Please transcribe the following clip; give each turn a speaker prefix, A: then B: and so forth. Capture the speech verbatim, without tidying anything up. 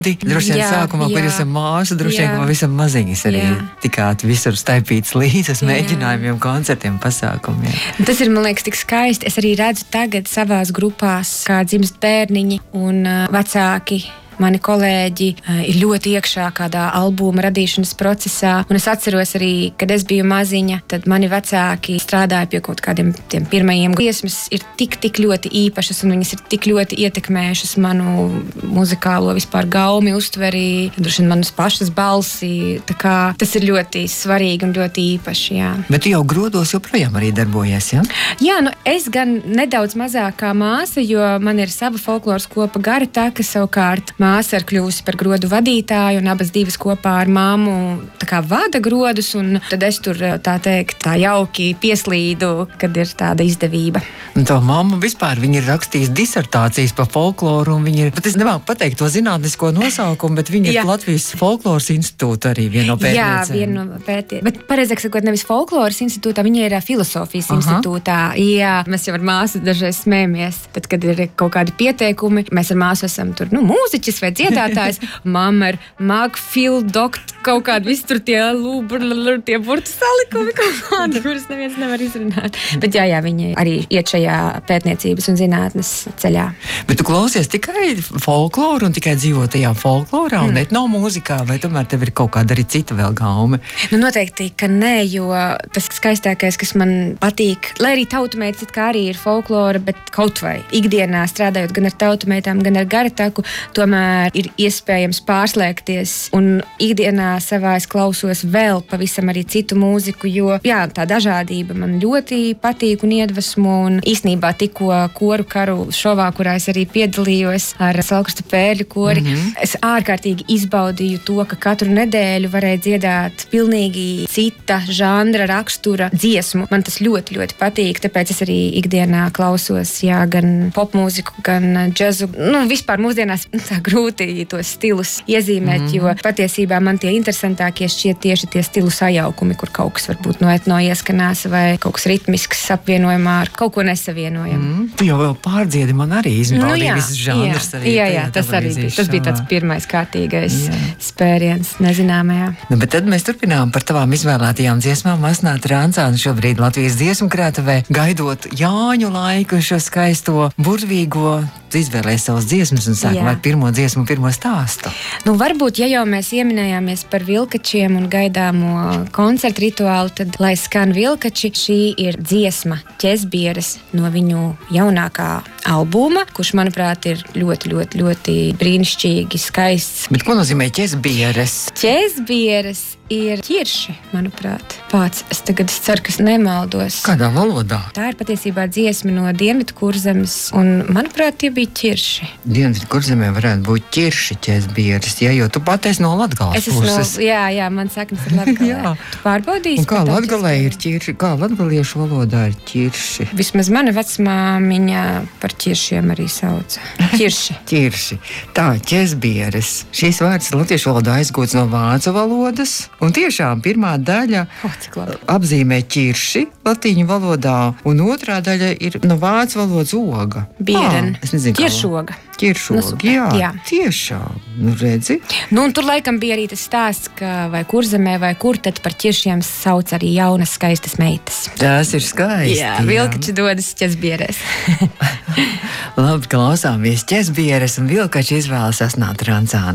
A: Droši vien sākumā, kad jūs esat māsa, droši vien pavisam maziņas arī jā. Tikāt visur staipīts līdzes mēģinājumiem, koncertiem, pasākumiem.
B: Tas ir, man liekas, tik skaisti. Es arī redzu tagad savās grupās, kā dzimst bērniņi un uh, vecāki. Mani kolēģi uh, ir ļoti iekšā kādā albuma radīšanas procesā. Un es atceros arī, kad es biju maziņa, tad mani vecāki strādāja pie kaut kādiem tiem pirmajiem. Dziesmas ir tik, tik ļoti īpašas un viņas ir tik ļoti ietekmējušas manu muzikālo vispār gaumi, uztveri, droši vien manas pašas balsi. Tā kā tas ir ļoti svarīgi un ļoti īpaši, jā.
A: Bet tu jau grodos joprojām arī darbojies, jā?
B: Jā, nu es gan nedaudz mazāk kā māsa, jo man ir sava folkloras kopa Garataka, savukārt māsa ir kļuvusi par grodu vadītāju un abas divas kopā ar māmu tā kā vada grodus, un tad es tur tā teikt tā jauki pieslīdu, kad ir tāda izdevība.
A: Un tā mamma vispār, viņa ir rakstījusi disertācijas par folkloru, un viņa ir, bet es nemāku pateikt to zinātnisko nosaukumu, bet viņa ir Latvijas folkloras institūta arī viena no pētniecēm.
B: Jā, viena no pētniecēm. Bet pareizāk sakot, nevis folkloras institūtā, viņa ir filosofijas Aha. institūtā. Jā, mēs jau ar māsu dažreiz smējamies. Tad, kad ir kaut kādi pieteikumi, mēs ar māsu esam tur, nu, mūziķis vai dziedātājs. Mamma ir Magfil, dokt, kaut kādi visi tur tie lūbrlr, tie burtu salikumi, kaut kādi, kuras neviens nevar izrunāt. Bet jā, jā, viņi arī iet šajā pētniecības un zinātnes ceļā.
A: Bet tu klausies tikai folkloru un tikai dzīvo tajā folklorā un mm. etnomūzikā, vai tomēr tev ir kaut kāda arī cita vēl gaume?
B: Nu, noteikti, ka nē, jo tas skaistākais, kas man patīk, lai arī tautumētas it kā arī ir folklora, bet kaut vai ikdienā strādājot gan ar tautumētām, gan ar Garataku, tomēr ir iespējams pārslēgties, un ikdienā savā es klausos vēl pavisam arī citu mūziku, jo jā, tā dažādība man ļoti patīk un iedvesmo, un īstenībā tikko koru karu šovā, kurā es arī piedalījos ar Salkrastu pērļu kori, mm-hmm. es ārkārtīgi izbaudīju to, ka katru nedēļu varēja dziedāt pilnīgi cita žanra rakstura dziesmu. Man tas ļoti, ļoti patīk, tāpēc es arī ikdienā klausos, jā, gan popmūziku, gan džazu. Nu, vispār mūsdienās tā grūti tos stilus iezīmēt, mm. jo patiesībā man tie interesantākie šķiet tieši tie stilu sajaukumi, kur kaut kas varbūt no etno ieskanās vai kaut kas ritmisks apvienojumā ar kaut ko nesavienojam. Mm.
A: Tu jau vēl pārdziedi, man arī izbaudīja nu, visas žanras.
B: Jā, arī jā, jā tas arī bija, tas bija tāds pirmais kārtīgais jā. Spēriens nezināmajā.
A: Nu, bet tad mēs turpinām par tavām izvēlētajām dziesmām Asnāt Rancāni šobrīd Latvijas dziesmu krātuvē, gaidot Jāņu laiku, šo skaisto, burvīgo, izvēlēs savas dziesmas un sākam ar pirmo dziesmu, pirmo stāstu.
B: Nu, varbūt, ja jau mēs ieminējāmies par vilkačiem un gaidāmo koncertu rituālu, tad, lai skan vilkači, šī ir dziesma Ķezbieres no viņu jaunākā albuma, kurš, manuprāt, ir ļoti, ļoti, ļoti brīnišķīgi skaists.
A: Bet ko nozīmē Ķezbieres?
B: Ķezbieres ir ķirši, manuprāt. Pāc, es tagad es ceru, ka es nemaldos.
A: Kādā valodā?
B: Tā ir patiesībā dziesma no Dienvidu Kurzemes, un, manuprāt, tie bija ķirši.
A: Dienvidu Kurzemē varētu būt ķirši Ķezbieres, ja, jo tu pat esi no Latgales puses.
B: No, jā, jā, man saknes ir Latgalē. Tu pārbaudīsi?
A: Un kā Latgalē ir ķirši? Kā latgaliešu valodā ir ķirši?
B: Vismaz mana vecmāmiņa par ķiršiem arī sauca. Ķirši.
A: Ķirši. Tā, Ķezbieres. Šīs vārds latviešu valodā aizgūts no vācu valodas. Un tiešām pirmā daļa
B: oh,
A: apzīmē ķirši latīņu valodā, un otrā daļa ir no vācu valodas oga.
B: Bieren.
A: Ah, es nezinu,
B: ķiršoga.
A: Ķiršoga, jā, jā. Tiešām. Nu, redzi?
B: Nu, un tur laikam bija arī tas stāsts, ka vai Kurzemē, vai kur tad par ķiršiem sauc arī jaunas skaistas meitas.
A: Tas ir skaisti.
B: Jā, vilkači dodas Ķezbierēs.
A: Labi, klausāmies Ķezbieres, un vilkači izvēlas Asnāt Rancāni.